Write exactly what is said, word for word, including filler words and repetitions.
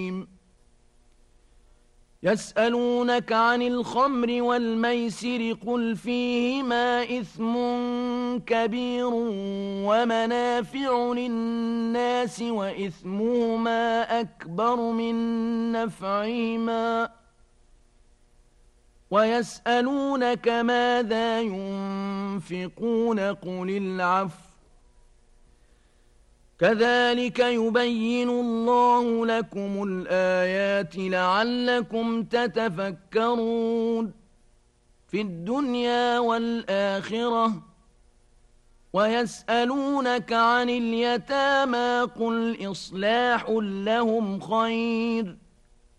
يسألونك عن الخمر والميسر قل فيهما إثم كبير ومنافع للناس وإثمهما أكبر من نفعهما ويسألونك ماذا ينفقون قل العفو كذلك يبين الله لكم الآيات لعلكم تتفكرون في الدنيا والآخرة ويسألونك عن اليتامى قل إصلاح لهم خير